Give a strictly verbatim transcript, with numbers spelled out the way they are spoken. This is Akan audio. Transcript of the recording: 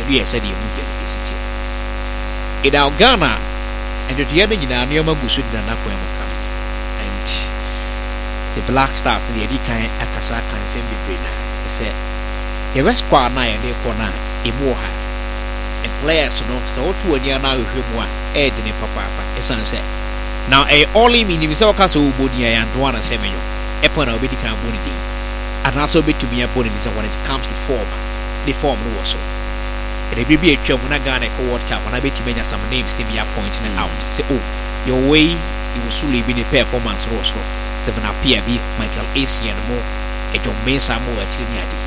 Nigeria said you would get in our Ghana and the other in our near Mabusu than Napoem and the Black Stars, the Edika and Akasaka and Send the They said, the West Quana and the Corner in Moha and players no so two and now you one Ed in a papa, as I said. Now, a only meaning is our castle, Budia and Duana Semenyo, upon a bit of Bunidi, and also bit to be a bonus when it comes to form, the form also. And it will be a job when I got a co watch up when I bet you made some names to be appointed out. Say, oh, your way, you will soon be in a performance, Rosro, Stephen Apia, Michael A C and more, a domain some more at